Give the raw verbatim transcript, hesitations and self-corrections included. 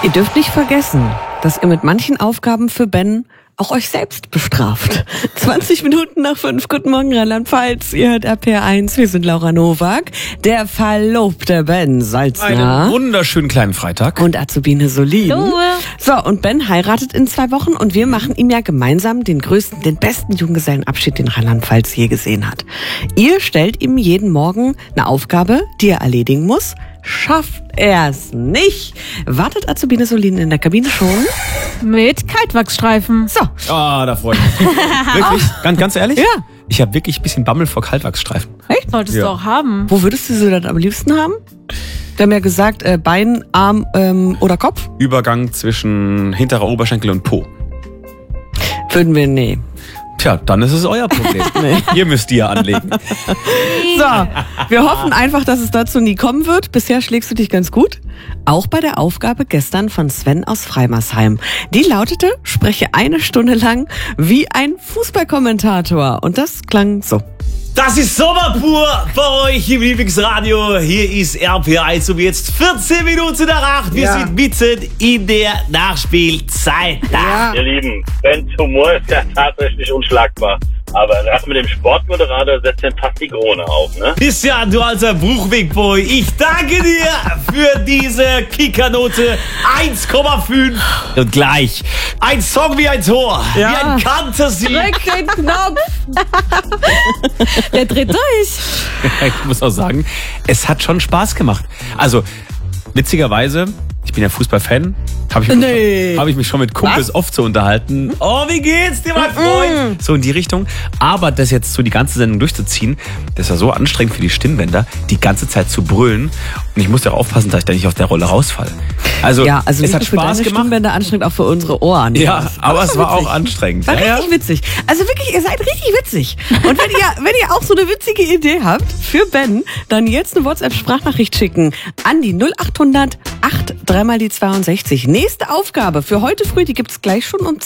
Ihr dürft nicht vergessen, dass ihr mit manchen Aufgaben für Ben auch euch selbst bestraft. zwanzig Minuten nach fünf. Guten Morgen, Rheinland-Pfalz. Ihr hört R P R eins. Wir sind Laura Nowak, der verlobte Ben Salzner. Einen wunderschönen kleinen Freitag. Und Azubine Solin. Hallo. So, und Ben heiratet in zwei Wochen und wir machen ihm ja gemeinsam den größten, den besten Junggesellenabschied, den Rheinland-Pfalz je gesehen hat. Ihr stellt ihm jeden Morgen eine Aufgabe, die er erledigen muss. Schafft er es nicht, wartet Azubine Solin in der Kabine schon Mit Kaltwachsstreifen. So. Ah, da freue ich mich. Wirklich? Ganz, ganz ehrlich? Ja. Ich habe wirklich ein bisschen Bammel vor Kaltwachsstreifen. Echt? Solltest Ja. du auch haben. Wo würdest du sie dann am liebsten haben? Wir haben ja gesagt, äh, Bein, Arm ähm, oder Kopf. Übergang zwischen hinterer Oberschenkel und Po. Würden wir, nee. Tja, dann ist es euer Problem. Ihr müsst die ja anlegen. So, wir hoffen einfach, dass es dazu nie kommen wird. Bisher schlägst du dich ganz gut. Auch bei der Aufgabe gestern von Sven aus Freimersheim. Die lautete, spreche eine Stunde lang wie ein Fußballkommentator. Und das klang so. Das ist Sommer pur bei euch im Lieblingsradio. Hier ist R P R eins um jetzt vierzehn Minuten nach acht. Wir Ja. sind mitten in der Nachspielzeit. Ja. Ihr Lieben, Bens Humor ist ja tatsächlich unschlagbar. Aber das mit dem Sportmoderator setzt den fast die Krone auf, ne? Christian, du alter Bruchwegboy, ich danke dir für diese Kickernote eins Komma fünf. Und gleich ein Song wie ein Tor, Ja. wie ein Kantersieg. Drück den Knopf. Der dreht durch. Ich muss auch sagen, es hat schon Spaß gemacht. Also, witzigerweise, ich bin ja Fußballfan, habe ich, mich Nee. schon- hab ich mich schon mit Kumpels oft so unterhalten. Oh, wie geht's dir, mein Freund? So in die Richtung. Aber das jetzt so die ganze Sendung durchzuziehen, das war so anstrengend für die Stimmbänder, die ganze Zeit zu brüllen. Und ich musste auch aufpassen, dass ich da nicht aus der Rolle rausfalle. Also, Ja, also es nicht hat nur für Spaß deine gemacht. Stimmbänder anstrengend, auch für unsere Ohren. Ja, aber es das war witzig. auch anstrengend. War Ja, richtig ja. witzig. Also wirklich, ihr seid richtig witzig. Und wenn ihr, wenn ihr auch so eine witzige Idee habt für Ben, dann jetzt eine WhatsApp-Sprachnachricht schicken an die null acht hundert acht drei mal die zweiundsechzig. Nächste Aufgabe für heute früh, die gibt's gleich schon um